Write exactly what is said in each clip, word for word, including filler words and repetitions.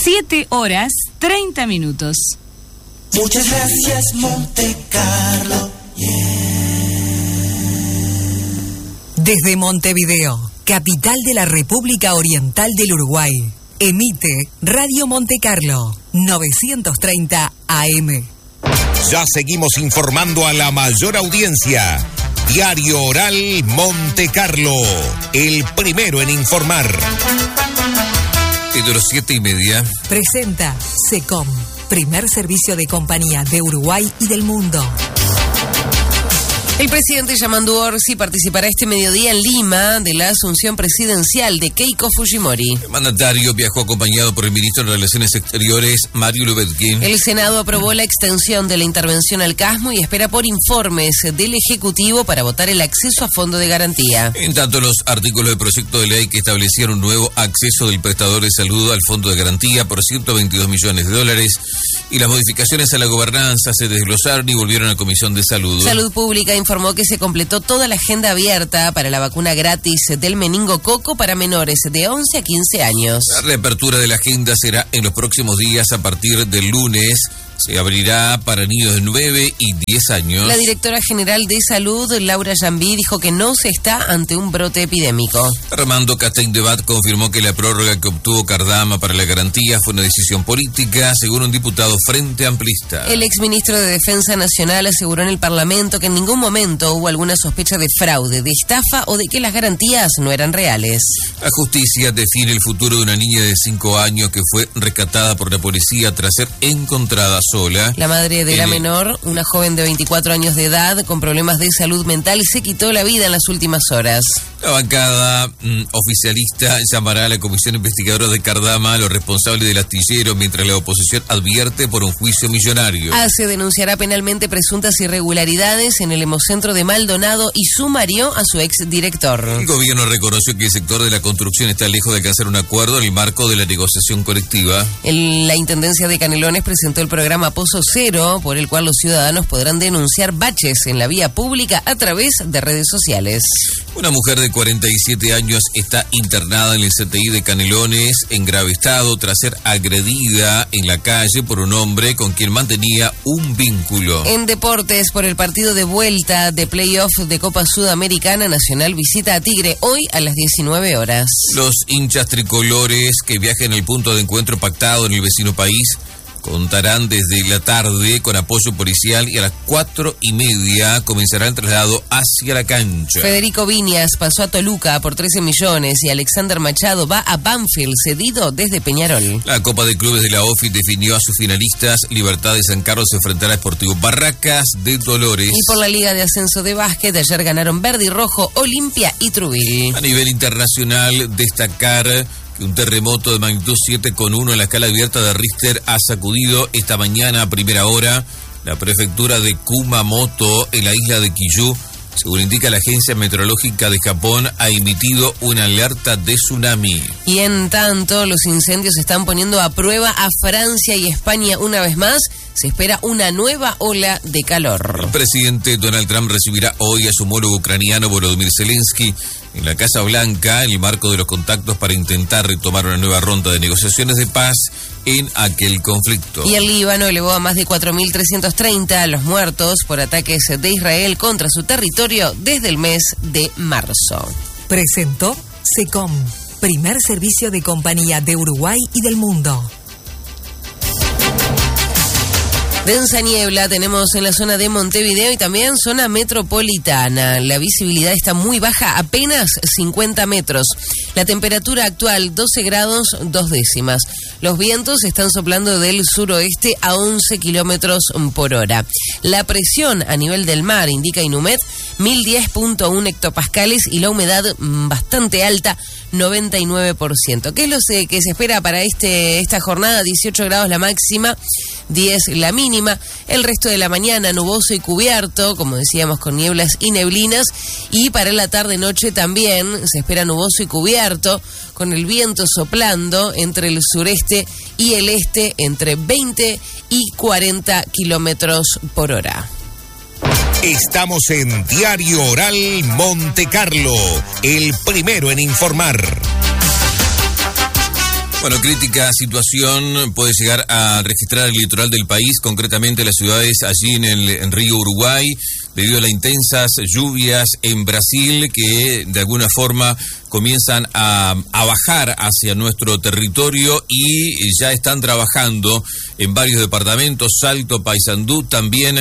siete horas treinta minutos. Muchas gracias, Monte Carlo. Yeah. Desde Montevideo, capital de la República Oriental del Uruguay, emite Radio Monte Carlo, novecientos treinta A M. Ya seguimos informando a la mayor audiencia. Diario Oral Monte Carlo, el primero en informar. De las siete y media. Presenta SECOM, primer servicio de compañía de Uruguay y del mundo. El presidente Yamandu Orsi participará este mediodía en Lima de la asunción presidencial de Keiko Fujimori. El mandatario viajó acompañado por el ministro de Relaciones Exteriores, Mario Lubetkin. El Senado aprobó la extensión de la intervención al Casmo y espera por informes del Ejecutivo para votar el acceso a fondo de garantía. En tanto, los artículos del proyecto de ley que establecieron un nuevo acceso del prestador de salud al fondo de garantía por ciento veintidós millones de dólares y las modificaciones a la gobernanza se desglosaron y volvieron a la Comisión de Salud. Salud Pública informó que se completó toda la agenda abierta para la vacuna gratis del meningococo para menores de once a quince años. La reapertura de la agenda será en los próximos días a partir del lunes. Se abrirá para niños de nueve y diez años. La directora general de Salud, Laura Jambí, dijo que no se está ante un brote epidémico. Armando Castaing-Debat confirmó que la prórroga que obtuvo Cardama para la garantía fue una decisión política, según un diputado Frente Amplista. El exministro de Defensa Nacional aseguró en el Parlamento que en ningún momento hubo alguna sospecha de fraude, de estafa o de que las garantías no eran reales. La justicia define el futuro de una niña de cinco años que fue rescatada por la policía tras ser encontrada sola. La madre de la el... menor, una joven de veinticuatro años de edad con problemas de salud mental, se quitó la vida en las últimas horas. La bancada mm, oficialista llamará a la comisión investigadora de Cardama a los responsables del astillero, mientras la oposición advierte por un juicio millonario. ACE denunciará penalmente presuntas irregularidades en el Hemocentro de Maldonado y sumarió a su exdirector. El gobierno reconoció que el sector de la construcción está lejos de alcanzar un acuerdo en el marco de la negociación colectiva. El, la Intendencia de Canelones presentó el programa Pozo Cero, por el cual los ciudadanos podrán denunciar baches en la vía pública a través de redes sociales. Una mujer de cuarenta y siete años está internada en el C T I de Canelones en grave estado tras ser agredida en la calle por un hombre con quien mantenía un vínculo. En deportes, por el partido de vuelta de playoff de Copa Sudamericana, Nacional visita a Tigre hoy a las diecinueve horas. Los hinchas tricolores que viajen al punto de encuentro pactado en el vecino país contarán desde la tarde con apoyo policial y a las cuatro y media comenzará el traslado hacia la cancha. Federico Viñas pasó a Toluca por trece millones y Alexander Machado va a Banfield, cedido desde Peñarol. La Copa de Clubes de la O F I definió a sus finalistas. Libertad de San Carlos se enfrentará a Sportivo Barracas de Dolores. Y por la Liga de Ascenso de Básquet, ayer ganaron Verde y Rojo, Olimpia y Trubil. A nivel internacional, destacar que un terremoto de magnitud siete coma uno en la escala abierta de Richter ha sacudido esta mañana a primera hora la prefectura de Kumamoto en la isla de Kyushu. Según indica la Agencia Meteorológica de Japón, ha emitido una alerta de tsunami. Y en tanto, los incendios están poniendo a prueba a Francia y España una vez más. Se espera una nueva ola de calor. El presidente Donald Trump recibirá hoy a su homólogo ucraniano Volodymyr Zelensky en la Casa Blanca en el marco de los contactos para intentar retomar una nueva ronda de negociaciones de paz en aquel conflicto. Y el Líbano elevó a más de cuatro mil trescientos treinta a los muertos por ataques de Israel contra su territorio desde el mes de marzo. Presentó SECOM, primer servicio de compañía de Uruguay y del mundo. Densa niebla tenemos en la zona de Montevideo y también zona metropolitana. La visibilidad está muy baja, apenas cincuenta metros. La temperatura actual, doce grados, dos décimas. Los vientos están soplando del suroeste a once kilómetros por hora. La presión a nivel del mar, indica Inumet, mil diez punto uno hectopascales y la humedad bastante alta, noventa y nueve por ciento. ¿Qué es lo que se espera para este esta jornada? dieciocho grados la máxima, diez la mínima. El resto de la mañana nuboso y cubierto, como decíamos, con nieblas y neblinas. Y para la tarde-noche también se espera nuboso y cubierto, con el viento soplando entre el sureste y el este entre veinte y cuarenta kilómetros por hora. Estamos en Diario Oral Monte Carlo, el primero en informar. Bueno, crítica situación puede llegar a registrar el litoral del país, concretamente las ciudades allí en el en Río Uruguay, debido a las intensas lluvias en Brasil que de alguna forma comienzan a, a bajar hacia nuestro territorio y ya están trabajando en varios departamentos, Salto, Paysandú, también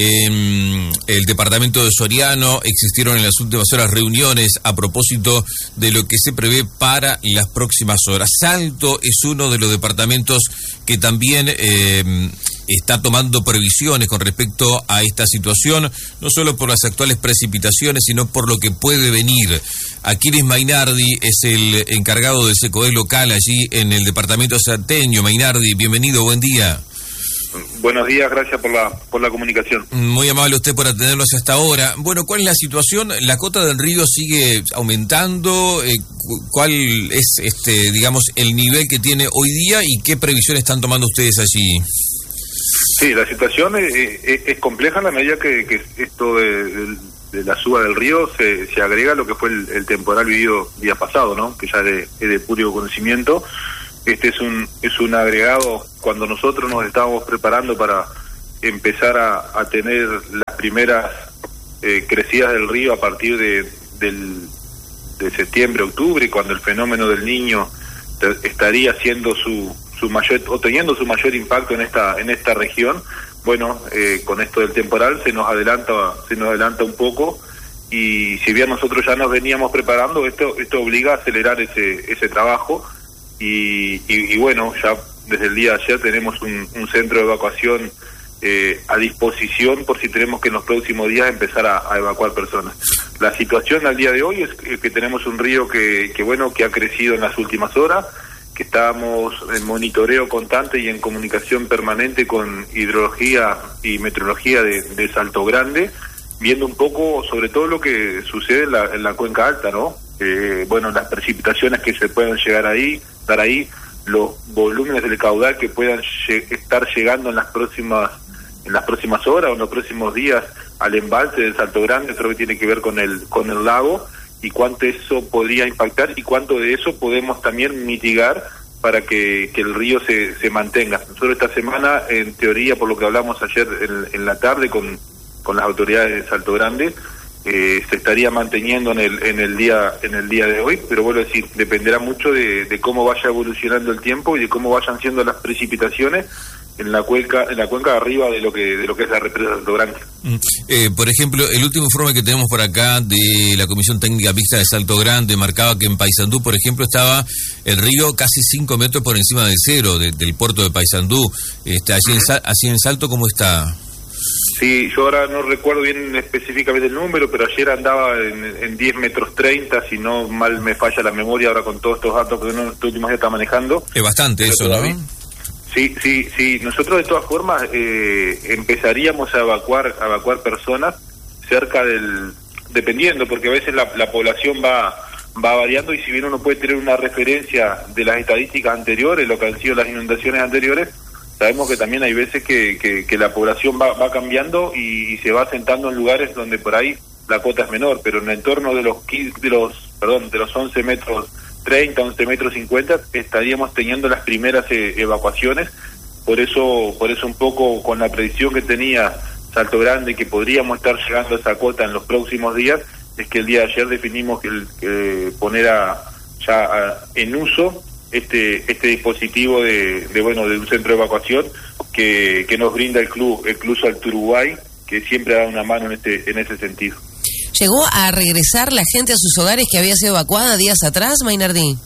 en el departamento de Soriano. Existieron en las últimas horas reuniones a propósito de lo que se prevé para las próximas horas. Salto es uno de los departamentos que también eh, está tomando previsiones con respecto a esta situación, no solo por las actuales precipitaciones, sino por lo que puede venir. Aquiles Mainardi es el encargado del SECODES local allí en el departamento salteño. Mainardi, bienvenido, buen día. Buenos días, gracias por la por la comunicación. Muy amable usted por atendernos hasta ahora. Bueno, ¿cuál es la situación? ¿La cota del río sigue aumentando? Eh, ¿Cuál es, este, digamos, el nivel que tiene hoy día y qué previsiones están tomando ustedes allí? Sí, la situación es, es, es compleja en la medida que, que esto de, de, de la suba del río se, se agrega a lo que fue el, el temporal vivido día pasado, ¿no? Que ya es de, es de puro conocimiento. Este es un es un agregado cuando nosotros nos estábamos preparando para empezar a, a tener las primeras eh, crecidas del río a partir de, del, de septiembre, octubre, cuando el fenómeno del Niño te, estaría haciendo su su mayor o teniendo su mayor impacto en esta en esta región. Bueno, eh, con esto del temporal se nos adelanta se nos adelanta un poco, y si bien nosotros ya nos veníamos preparando, esto esto obliga a acelerar ese ese trabajo. Y, y, y bueno, ya desde el día de ayer tenemos un, un centro de evacuación eh, a disposición por si tenemos que en los próximos días empezar a, a evacuar personas. La situación al día de hoy es que, que tenemos un río que, que bueno que ha crecido en las últimas horas, que estábamos en monitoreo constante y en comunicación permanente con hidrología y meteorología de, de Salto Grande, viendo un poco sobre todo lo que sucede en la, en la cuenca alta, ¿no? Eh, bueno, las precipitaciones que se pueden llegar ahí, dar ahí, los volúmenes del caudal que puedan lle- estar llegando en las próximas en las próximas horas o en los próximos días al embalse del Salto Grande, creo que tiene que ver con el con el lago, y cuánto eso podría impactar y cuánto de eso podemos también mitigar para que, que el río se, se mantenga. Nosotros esta semana, en teoría, por lo que hablamos ayer en, en la tarde con, con las autoridades de Salto Grande, Eh, se estaría manteniendo en el en el día en el día de hoy, pero vuelvo a decir, dependerá mucho de, de cómo vaya evolucionando el tiempo y de cómo vayan siendo las precipitaciones en la cuenca en la cuenca de arriba de lo que de lo que es la represa de Salto Grande. Mm. Eh, por ejemplo, el último informe que tenemos por acá de la Comisión Técnica Mixta de Salto Grande marcaba que en Paysandú, por ejemplo, estaba el río casi cinco metros por encima del cero de, del puerto de Paysandú. Este, allí, uh-huh. en Sal, allí en Salto, ¿cómo está? Sí, yo ahora no recuerdo bien específicamente el número, pero ayer andaba en, en diez metros treinta, si no mal me falla la memoria ahora con todos estos datos que uno en estos últimos días está manejando. Es bastante eso, ¿no? Sí, sí, sí. Nosotros de todas formas eh, empezaríamos a evacuar a evacuar personas cerca del... dependiendo, porque a veces la, la población va va variando, y si bien uno puede tener una referencia de las estadísticas anteriores, lo que han sido las inundaciones anteriores, sabemos que también hay veces que, que, que la población va, va cambiando y, y se va asentando en lugares donde por ahí la cuota es menor, pero en el entorno de los quince, de los perdón de los once metros treinta, once metros cincuenta estaríamos teniendo las primeras eh, evacuaciones. Por eso por eso un poco con la predicción que tenía Salto Grande que podríamos estar llegando a esa cuota en los próximos días, es que el día de ayer definimos que, el, que poner a, ya a, en uso este este dispositivo de, de bueno de un centro de evacuación que, que nos brinda el club el Club Salto Uruguay, que siempre da una mano en este en ese sentido. ¿Llegó a regresar la gente a sus hogares que había sido evacuada días atrás, Mainardi?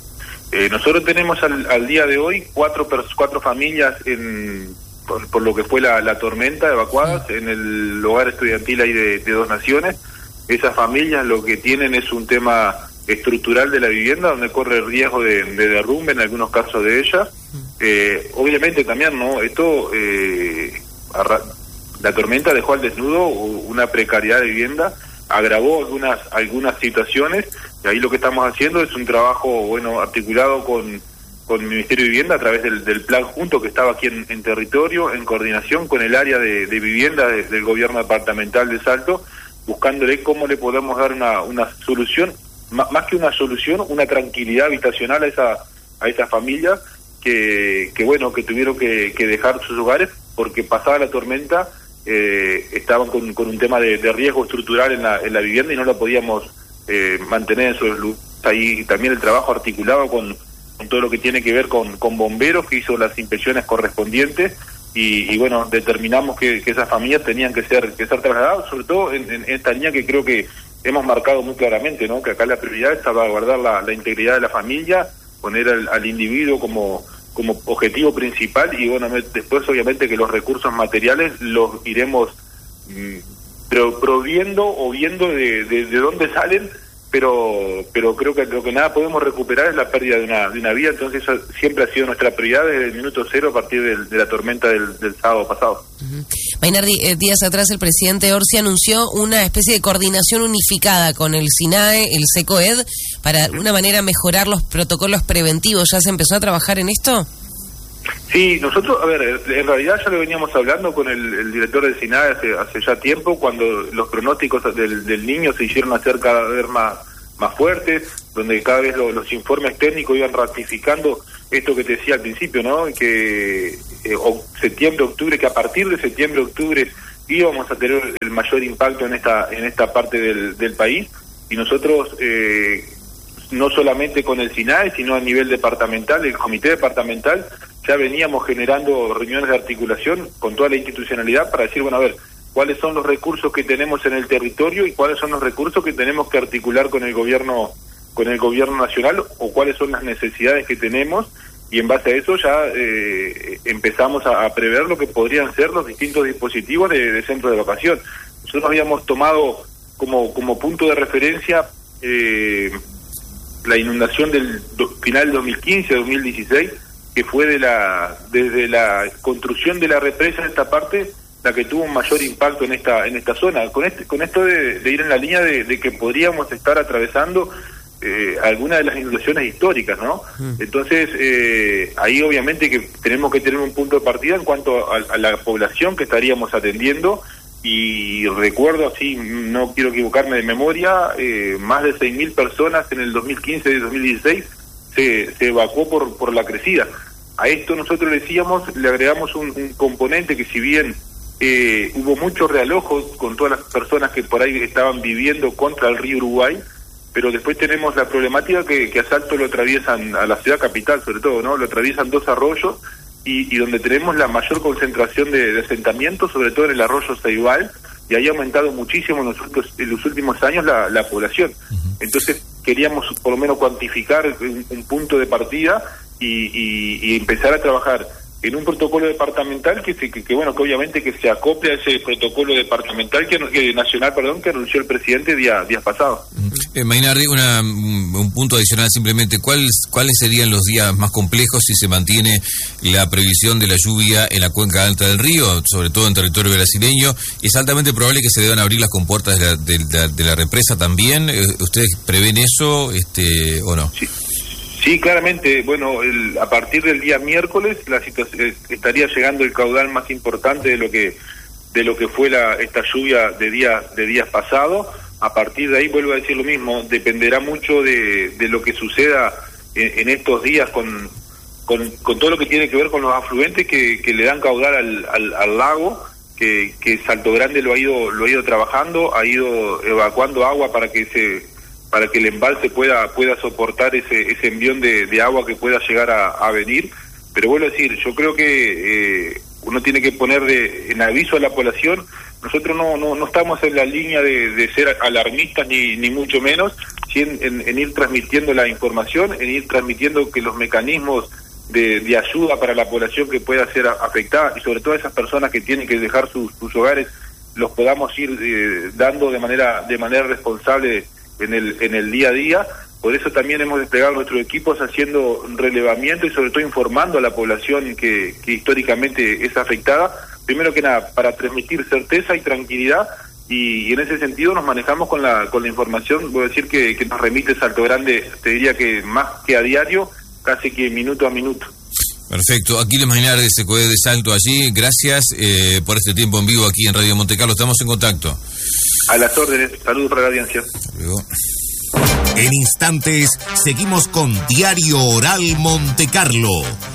Eh, nosotros tenemos al, al día de hoy cuatro cuatro familias en por, por lo que fue la, la tormenta evacuadas sí. En el hogar estudiantil ahí de, de Dos Naciones. Esas familias lo que tienen es un tema estructural de la vivienda, donde corre el riesgo de, de derrumbe en algunos casos de ella. Eh, obviamente también, ¿no? Esto, eh, arra- la tormenta dejó al desnudo una precariedad de vivienda, agravó algunas algunas situaciones, y ahí lo que estamos haciendo es un trabajo, bueno, articulado con, con el Ministerio de Vivienda a través del, del plan junto que estaba aquí en, en territorio, en coordinación con el área de, de vivienda de, del gobierno departamental de Salto, buscándole cómo le podemos dar una, una solución, más que una solución, una tranquilidad habitacional a esa a estas familias que, que bueno, que tuvieron que, que dejar sus hogares porque pasada la tormenta eh, estaban con, con un tema de, de riesgo estructural en la, en la vivienda y no la podíamos eh, mantener en sus lugares. Ahí también el trabajo articulado con, con todo lo que tiene que ver con, con bomberos, que hizo las inspecciones correspondientes y, y bueno, determinamos que, que esas familias tenían que ser que ser trasladadas, sobre todo en, en esta línea que creo que hemos marcado muy claramente, ¿no? Que acá la prioridad es salvaguardar la, la integridad de la familia, poner al, al individuo como como objetivo principal y bueno, después obviamente que los recursos materiales los iremos mmm, pero proviendo o viendo de, de, de dónde salen, pero pero creo que lo que nada podemos recuperar es la pérdida de una de una vida, entonces eso siempre ha sido nuestra prioridad desde el minuto cero a partir del, de la tormenta del, del sábado pasado. Uh-huh. Mainardi, eh, días atrás el presidente Orsi anunció una especie de coordinación unificada con el SINAE, el SECOED, para de alguna manera mejorar los protocolos preventivos. ¿Ya se empezó a trabajar en esto? Sí, nosotros, a ver, en realidad ya lo veníamos hablando con el, el director del SINAE hace, hace ya tiempo, cuando los pronósticos del, del niño se hicieron hacer cada vez más, más fuertes, donde cada vez lo, los informes técnicos iban ratificando esto que te decía al principio, ¿no? Que eh, o, septiembre, octubre, que a partir de septiembre, octubre íbamos a tener el mayor impacto en esta en esta parte del, del país, y nosotros eh, no solamente con el SINAE, sino a nivel departamental, el comité departamental, ya veníamos generando reuniones de articulación con toda la institucionalidad para decir, bueno, a ver, cuáles son los recursos que tenemos en el territorio y cuáles son los recursos que tenemos que articular con el gobierno con el gobierno nacional o cuáles son las necesidades que tenemos, y en base a eso ya eh, empezamos a, a prever lo que podrían ser los distintos dispositivos de, de centro de evacuación. Nosotros habíamos tomado como, como punto de referencia eh, la inundación del do, final del dos mil quince, dos mil dieciséis, que fue de la desde la construcción de la represa en esta parte la que tuvo un mayor impacto en esta en esta zona, con este con esto de, de ir en la línea de, de que podríamos estar atravesando eh, algunas de las inundaciones históricas, ¿no? Mm. Entonces eh, ahí obviamente que tenemos que tener un punto de partida en cuanto a, a la población que estaríamos atendiendo, y recuerdo, así no quiero equivocarme de memoria, eh, más de seis mil personas en el dos mil quince y dos mil dieciséis se, se evacuó por por la crecida. A esto nosotros le decíamos, le agregamos un, un componente que, si bien eh, hubo muchos realojos con todas las personas que por ahí estaban viviendo contra el río Uruguay, pero después tenemos la problemática que, que a Salto lo atraviesan, a la ciudad capital sobre todo, ¿no? Lo atraviesan dos arroyos y, y donde tenemos la mayor concentración de, de asentamientos, sobre todo en el arroyo Ceibal, y ahí ha aumentado muchísimo en los, últimos, en los últimos años la, la población. Entonces queríamos por lo menos cuantificar un, un punto de partida y, y, y empezar a trabajar en un protocolo departamental que, se, que, que bueno que obviamente que se acople a ese protocolo departamental que, que nacional perdón que anunció el presidente día, días pasados. Eh, Mainardi, una, un punto adicional simplemente, ¿cuáles cuáles serían los días más complejos si se mantiene la previsión de la lluvia en la cuenca alta del río, sobre todo en territorio brasileño? ¿Es altamente probable que se deban abrir las compuertas de la, de la, de la represa también? ¿Ustedes prevén eso este o no? Sí. Sí, claramente, bueno, el, a partir del día miércoles la situación estaría llegando el caudal más importante de lo que de lo que fue la esta lluvia de días de días pasados. A partir de ahí, vuelvo a decir lo mismo, dependerá mucho de, de lo que suceda en, en estos días con, con con todo lo que tiene que ver con los afluentes que, que le dan caudal al, al, al lago, que, que Salto Grande lo ha ido lo ha ido trabajando, ha ido evacuando agua para que se para que el embalse pueda pueda soportar ese ese envión de, de agua que pueda llegar a, a venir. Pero vuelvo a decir, yo creo que eh, uno tiene que poner de, en aviso a la población. Nosotros no no, no estamos en la línea de, de ser alarmistas ni ni mucho menos, sino en, en ir transmitiendo la información, en ir transmitiendo que los mecanismos de, de ayuda para la población que pueda ser afectada, y sobre todo a esas personas que tienen que dejar sus, sus hogares, los podamos ir eh, dando de manera de manera responsable en el en el día a día. Por eso también hemos desplegado nuestros equipos haciendo relevamiento y sobre todo informando a la población que, que históricamente es afectada, primero que nada para transmitir certeza y tranquilidad, y, y en ese sentido nos manejamos con la con la información, voy a decir que, que nos remite Salto Grande, te diría que más que a diario, casi que minuto a minuto. Perfecto, Aquiles Mainardi de SECOED de Salto allí, gracias eh, por este tiempo en vivo aquí en Radio Monte Carlo, estamos en contacto. A las órdenes, saludos para la audiencia. Hasta luego. En instantes seguimos con Diario Oral Montecarlo,